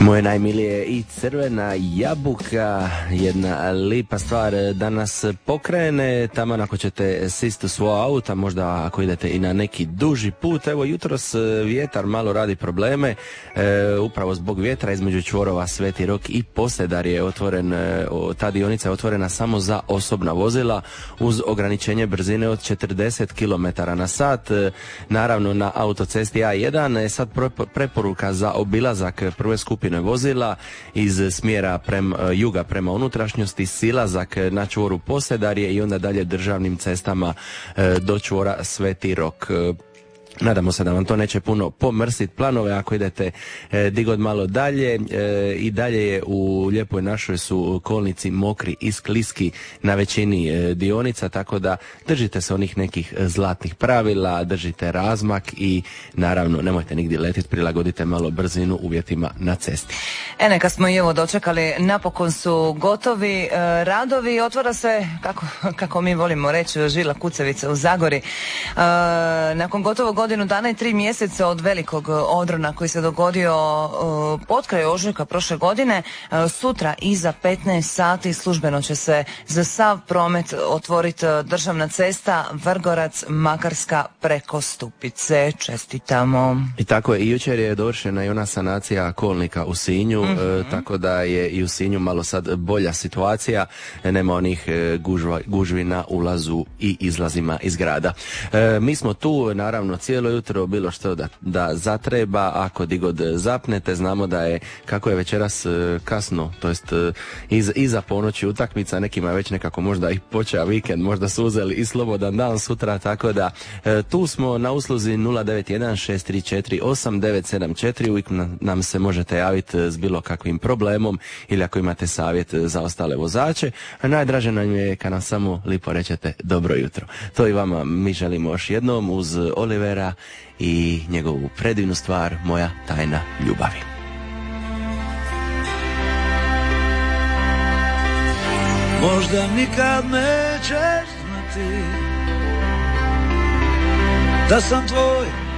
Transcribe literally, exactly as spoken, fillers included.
Moje najmilije i crvena jabuka, jedna lipa stvar da nas pokrene, tamo ako ćete sist u svoja auta, možda ako idete i na neki duži put. Evo jutros vjetar malo radi probleme, e, upravo zbog vjetra između čvorova Sveti Rok i Posedar je otvoren, e, ta dionica je otvorena samo za osobna vozila uz ograničenje brzine od četrdeset kilometara na sat. E, naravno na autocesti A jedan je sad preporuka za obilazak prve skupine vozila iz smjera prema juga prema unutrašnjosti, silazak na čvoru Posedarje i onda dalje državnim cestama do čvora Sveti Rok. Nadamo se da vam to neće puno pomrsiti planove ako idete e, digod malo dalje. E, I dalje je u Lijepoj našoj su kolnici mokri i skliski na većini e, dionica, tako da držite se onih nekih zlatnih pravila, držite razmak i naravno nemojte nigdje letiti, prilagodite malo brzinu uvjetima na cesti. E, neka smo i evo dočekali, napokon su gotovi e, radovi, otvara se, kako, kako mi volimo reći, žila kucavica u Zagori. E, nakon gotovo godinu dana i tri mjeseca od velikog odrona koji se dogodio uh, potkraj ožujka prošle godine, uh, sutra iza petnaest sati službeno će se za sav promet otvoriti državna cesta Vrgorac-Makarska preko Stupice. Čestitamo. I tako je, i jučer je dovršena i ona sanacija kolnika u Sinju, mm-hmm. uh, tako da je i u Sinju malo sad bolja situacija, nema onih uh, gužva, gužvi na ulazu i izlazima iz grada. Uh, mi smo tu, naravno, cijelo jutro bilo što da, da zatreba, ako di god zapnete, znamo da je, kako je večeras kasno, to jest iz, iza ponoći utakmica, nekima je već nekako možda i počeo vikend, možda su uzeli i slobodan dan sutra, tako da tu smo na usluzi nula devet jedan šest tri četiri osam devet sedam četiri, uvijek nam se možete javiti s bilo kakvim problemom ili ako imate savjet za ostale vozače. Najdraže nam je kad nam samo lipo rečete dobro jutro. To i vama mi želimo još jednom uz Olivera i njegovu predivnu stvar Moja tajna ljubavi. Možda nikad nećeš znati da sam tvoj